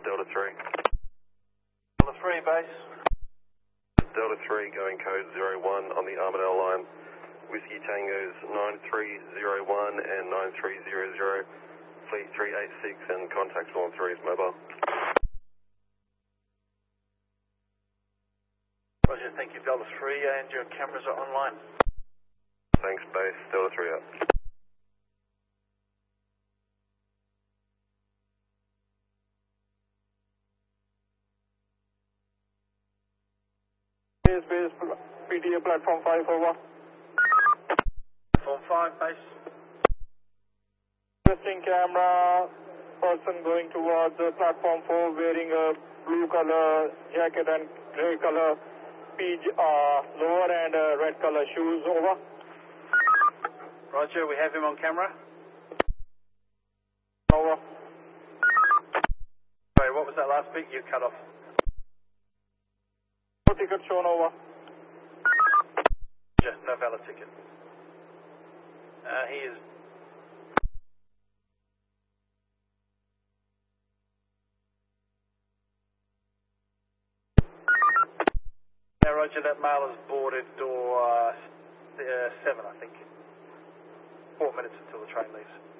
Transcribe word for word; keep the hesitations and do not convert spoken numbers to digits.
Delta three. Delta three, base. Delta three going code zero one on the Armadale line. Whiskey Tangos nine three zero one and nine three zero zero. Fleet three eight six and contact all three is mobile. Roger, thank you, Delta three, and your cameras are online. Thanks, base. Delta three up. Base, base, P T A platform five, over. Platform five, base. Testing camera, person going towards the platform four wearing a blue color jacket and grey color peach, uh, lower and uh, red color shoes, over. Roger, we have him on camera. Over. Sorry, what was that last bit you cut off? No ticket shown, over. Just no valid ticket. Uh, he is. Yeah, Roger, that male is boarded door uh, uh, seven, I think. Four minutes until the train leaves.